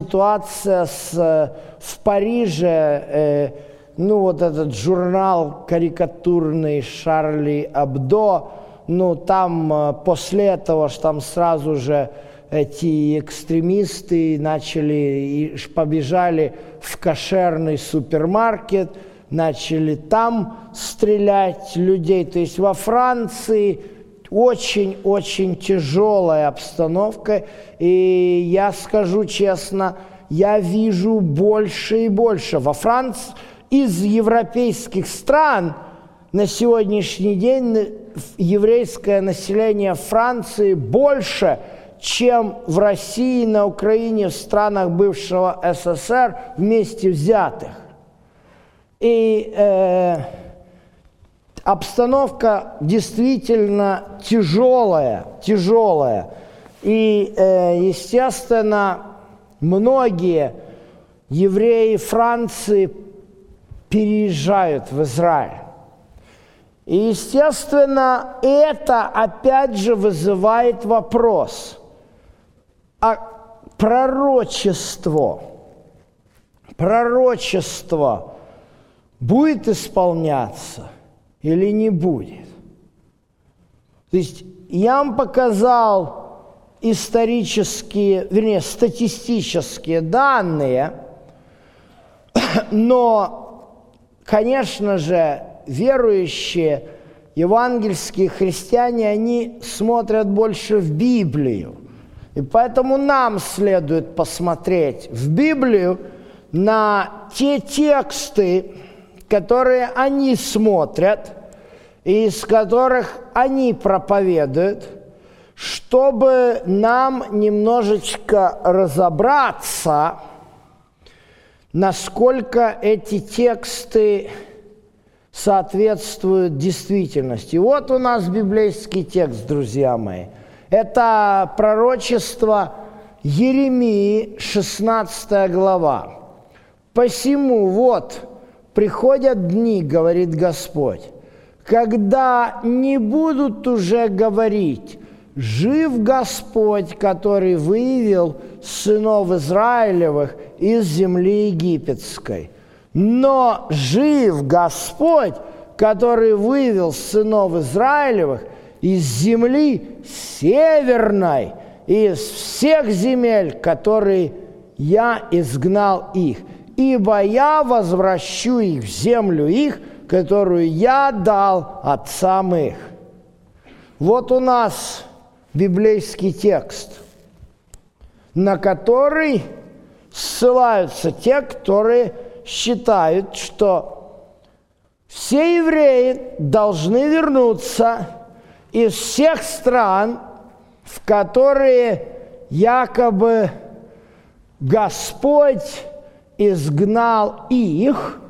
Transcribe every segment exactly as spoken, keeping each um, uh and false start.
ситуация с, в Париже, э, ну вот этот журнал карикатурный «Шарли Эбдо», ну там э, после этого ж там сразу же эти экстремисты начали и побежали в кошерный супермаркет, начали там стрелять людей. То есть во Франции очень-очень тяжелая обстановка. И я скажу честно, я вижу больше и больше. Во Франции из европейских стран на сегодняшний день еврейское население Франции больше, чем в России, на Украине, в странах бывшего СССР вместе взятых. И э, обстановка действительно тяжелая, тяжелая. И, э, естественно, многие евреи Франции переезжают в Израиль. И, естественно, это опять же вызывает вопрос. А пророчество, пророчество будет исполняться или не будет? То есть я вам показал исторические, вернее, статистические данные, но, конечно же, верующие евангельские христиане, они смотрят больше в Библию. И поэтому нам следует посмотреть в Библию на те тексты, которые они смотрят, и из которых они проповедуют, чтобы нам немножечко разобраться, насколько эти тексты соответствуют действительности. Вот у нас библейский текст, друзья мои. Это пророчество Иеремии, шестнадцатая глава. «Посему вот приходят дни, — говорит Господь, — когда не будут уже говорить: жив Господь, который вывел сынов Израилевых из земли египетской. Но жив Господь, который вывел сынов Израилевых из земли северной, из всех земель, которые я изгнал их. Ибо я возвращу их в землю их, которую я дал отцам их». Вот у нас библейский текст, на который ссылаются те, которые считают, что все евреи должны вернуться из всех стран, в которые якобы Господь изгнал их.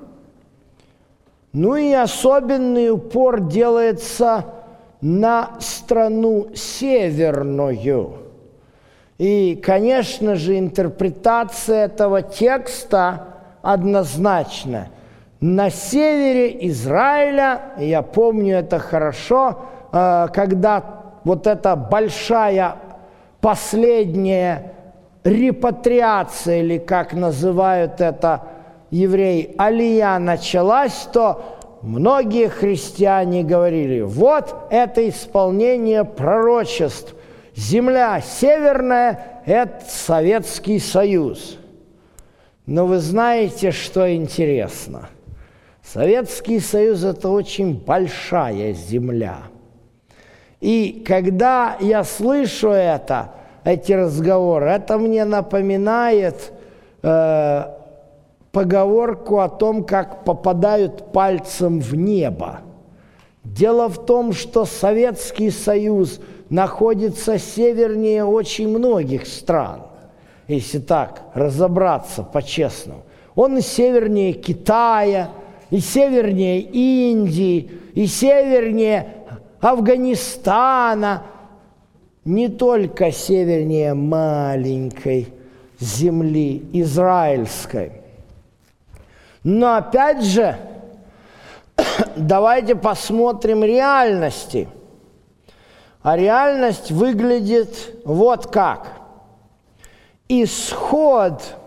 Ну и особенный упор делается на страну северную. И, конечно же, интерпретация этого текста однозначна. На севере Израиля, я помню это хорошо, когда вот эта большая последняя репатриация, или как называют это евреи, алия началась, то многие христиане говорили: вот это исполнение пророчеств. Земля северная – это Советский Союз. Но вы знаете, что интересно? Советский Союз – это очень большая земля. И когда я слышу это, эти разговоры, это мне напоминает э, поговорку о том, как попадают пальцем в небо. Дело в том, что Советский Союз находится севернее очень многих стран, если так разобраться по-честному. Он и севернее Китая, и севернее Индии, и севернее Афганистана, не только севернее маленькой земли израильской. Но опять же, давайте посмотрим реальности. А реальность выглядит вот как. Исход